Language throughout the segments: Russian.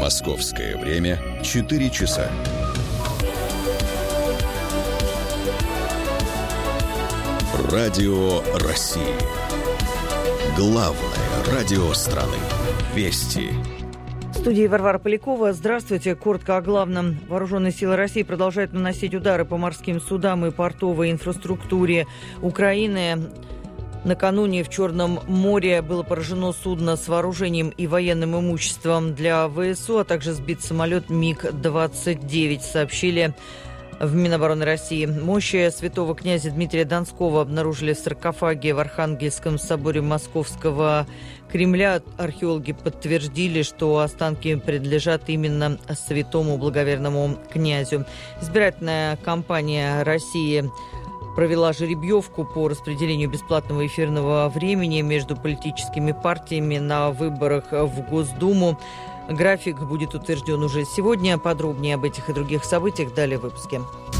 Московское время 4 часа. Радио России. Главное радио страны. Вести. В студии Варвара Полякова. Здравствуйте. Коротко о главном. Вооруженные силы России продолжают наносить удары по морским судам и портовой инфраструктуре Украины. Накануне в Черном море было поражено судно с вооружением и военным имуществом для ВСУ, а также сбит самолет МиГ-29, сообщили в Минобороны России. Мощи святого князя Дмитрия Донского обнаружили в саркофаге в Архангельском соборе Московского Кремля. Археологи подтвердили, что останки принадлежат именно святому благоверному князю. Избирательная кампания России провела жеребьевку по распределению бесплатного эфирного времени между политическими партиями на выборах в Госдуму. График будет утвержден уже сегодня. Подробнее об этих и других событиях далее в выпуске.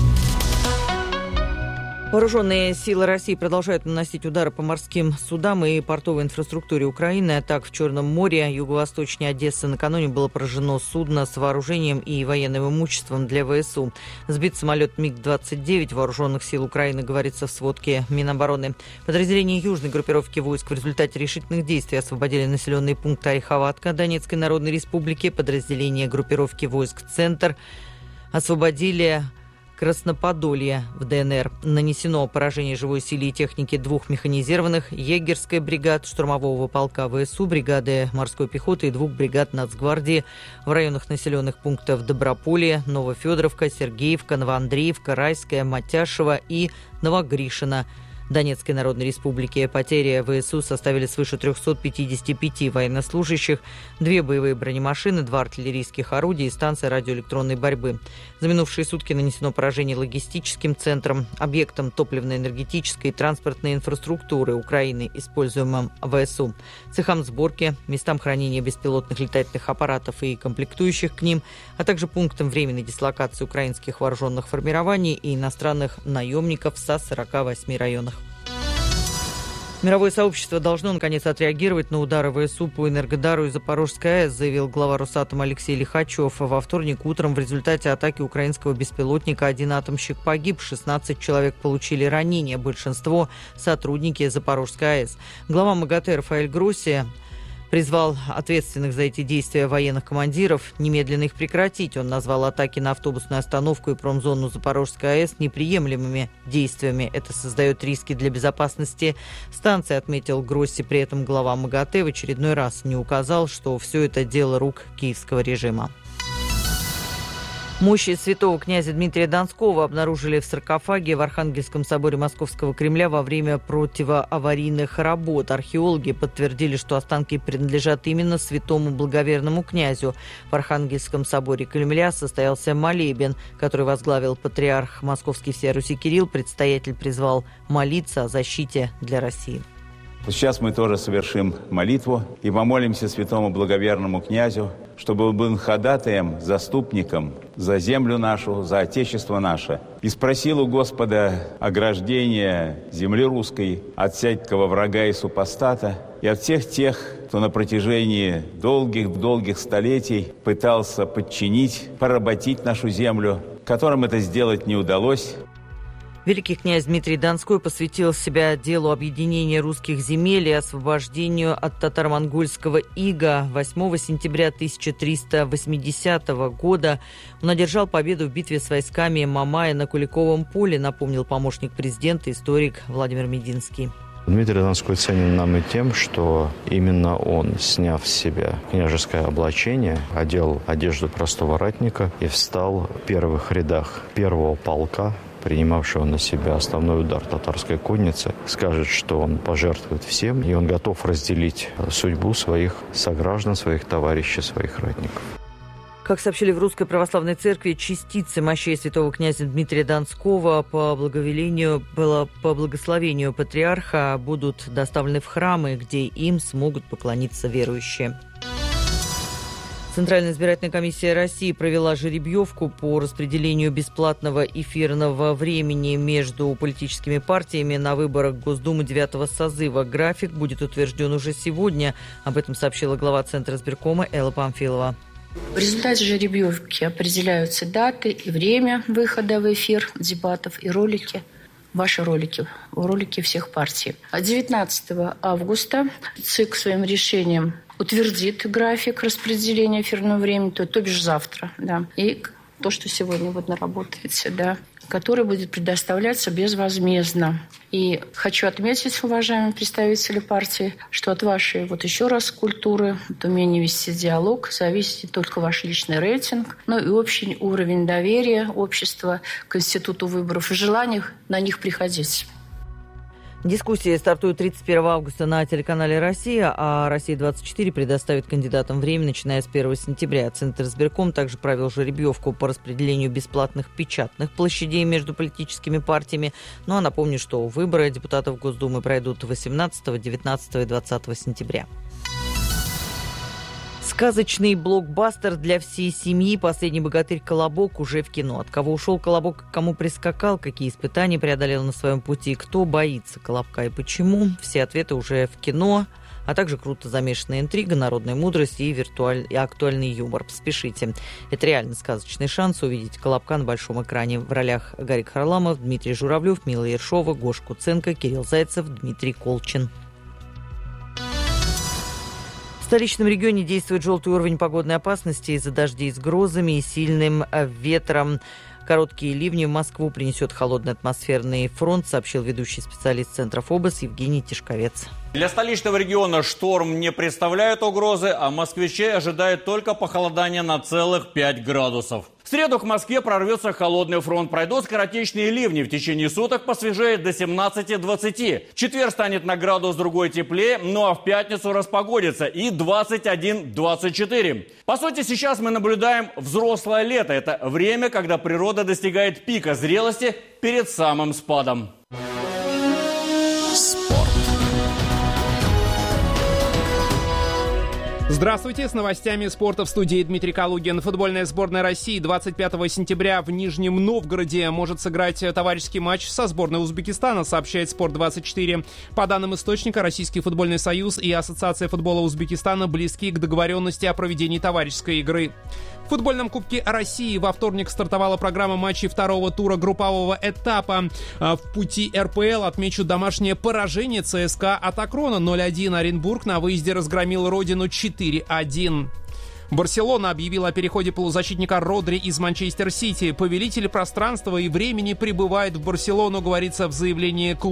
Вооруженные силы России продолжают наносить удары по морским судам и портовой инфраструктуре Украины. Так, в Черном море, юго-восточнее Одессы, накануне было поражено судно с вооружением и военным имуществом для ВСУ. Сбит самолет МиГ-29 вооруженных сил Украины, говорится в сводке Минобороны. Подразделения южной группировки войск в результате решительных действий освободили населенный пункт Ореховатка Донецкой Народной Республики. Подразделения группировки войск «Центр» освободили Красноподолье в ДНР. Нанесено поражение живой силе и технике 2 механизированных егерской бригад штурмового полка ВСУ, бригады морской пехоты и 2 бригад Нацгвардии в районах населенных пунктов Доброполье, Новофедоровка, Сергеевка, Новоандреевка, Райская, Матяшево и Новогришино Донецкой Народной Республики. Потери ВСУ составили свыше 355 военнослужащих, 2 боевые бронемашины, 2 артиллерийских орудия и станция радиоэлектронной борьбы. За минувшие сутки нанесено поражение логистическим центрам, объектам топливно-энергетической и транспортной инфраструктуры Украины, используемым ВСУ, цехам сборки, местам хранения беспилотных летательных аппаратов и комплектующих к ним, а также пунктам временной дислокации украинских вооруженных формирований и иностранных наемников со 48 районах. Мировое сообщество должно, наконец, отреагировать на удары ВСУ по Энергодару и Запорожской АЭС, заявил глава Росатома Алексей Лихачев. Во вторник утром в результате атаки украинского беспилотника 1 атомщик погиб, 16 человек получили ранения, большинство – сотрудники Запорожской АЭС. Глава МАГАТЭ Рафаэль Гросси призвал ответственных за эти действия военных командиров немедленно их прекратить. Он назвал атаки на автобусную остановку и промзону Запорожской АЭС неприемлемыми действиями. Это создает риски для безопасности станции, отметил Гросси. При этом глава МАГАТЭ в очередной раз не указал, что все это дело рук киевского режима. Мощи святого князя Дмитрия Донского обнаружили в саркофаге в Архангельском соборе Московского Кремля во время противоаварийных работ. Археологи подтвердили, что останки принадлежат именно святому благоверному князю. В Архангельском соборе Кремля состоялся молебен, который возглавил патриарх Московский всея Руси Кирилл. Предстоятель призвал молиться о защите для России. Сейчас мы тоже совершим молитву и помолимся святому благоверному князю, чтобы он был ходатаем, заступником за землю нашу, за Отечество наше. И спросил у Господа ограждения земли русской от всякого врага и супостата, и от всех тех, кто на протяжении долгих столетий пытался подчинить, поработить нашу землю, которым это сделать не удалось. Великий князь Дмитрий Донской посвятил себя делу объединения русских земель и освобождению от татаро-монгольского ига. 8 сентября 1380 года он одержал победу в битве с войсками Мамая на Куликовом поле, напомнил помощник президента, историк Владимир Мединский. Дмитрий Донской ценен нам и тем, что именно он, сняв с себя княжеское облачение, одел одежду простого ратника и встал в первых рядах первого полка, принимавшего на себя основной удар татарской конницы, скажет, что он пожертвует всем, и он готов разделить судьбу своих сограждан, своих товарищей, своих ратников. Как сообщили в Русской Православной Церкви, частицы мощей святого князя Дмитрия Донского по благословению патриарха будут доставлены в храмы, где им смогут поклониться верующие. Центральная избирательная комиссия России провела жеребьевку по распределению бесплатного эфирного времени между политическими партиями на выборах Госдумы 9-го созыва. График будет утвержден уже сегодня. Об этом сообщила глава Центра избиркома Элла Памфилова. В результате жеребьевки определяются даты и время выхода в эфир дебатов и ролики. Ваши ролики всех партий. 19 августа ЦИК своим решением утвердит график распределения эфирного времени, то бишь завтра, да, и то, что сегодня вы наработаете, да, который будет предоставляться безвозмездно. И хочу отметить, уважаемые представители партии, что от вашей, еще раз, культуры, от умения вести диалог зависит не только ваш личный рейтинг, но и общий уровень доверия общества к институту выборов и желание на них приходить. Дискуссия стартует 31 августа на телеканале «Россия», а «Россия-24» предоставит кандидатам время, начиная с 1 сентября. Центр избирком также провел жеребьевку по распределению бесплатных печатных площадей между политическими партиями. Ну а напомню, что выборы депутатов Госдумы пройдут 18, 19 и 20 сентября. Сказочный блокбастер для всей семьи «Последний богатырь. Колобок» уже в кино. От кого ушел Колобок, к кому прискакал, какие испытания преодолел на своем пути, кто боится Колобка и почему. Все ответы уже в кино, а также круто замешанная интрига, народная мудрость и актуальный юмор. Спешите. Это реально сказочный шанс увидеть Колобка на большом экране. В ролях Гарик Харламов, Дмитрий Журавлев, Мила Ершова, Гоша Куценко, Кирилл Зайцев, Дмитрий Колчин. В столичном регионе действует желтый уровень погодной опасности из-за дождей с грозами и сильным ветром. Короткие ливни в Москву принесет холодный атмосферный фронт, сообщил ведущий специалист Центра ФОБОС Евгений Тишковец. Для столичного региона шторм не представляет угрозы, а москвичей ожидает только похолодание на целых 5 градусов. В среду к Москве прорвется холодный фронт. Пройдут скоротечные ливни. В течение суток посвежеет до 17-20. В четверг станет на градус другой теплее, ну а в пятницу распогодится и 21-24. По сути, сейчас мы наблюдаем взрослое лето. Это время, когда природа достигает пика зрелости перед самым спадом. Здравствуйте, с новостями спорта в студии Дмитрий Калугин. Футбольная сборная России 25 сентября в Нижнем Новгороде может сыграть товарищеский матч со сборной Узбекистана, сообщает Спорт24. По данным источника, Российский футбольный союз и Ассоциация футбола Узбекистана близки к договоренности о проведении товарищеской игры. В футбольном Кубке России во вторник стартовала программа матчей второго тура группового этапа. В пути РПЛ отмечу домашнее поражение ЦСКА от Акрона 0-1. Оренбург на выезде разгромил родину 4-1. Барселона объявила о переходе полузащитника Родри из Манчестер Сити. Повелитель пространства и времени прибывает в Барселону, говорится в заявлении клуба.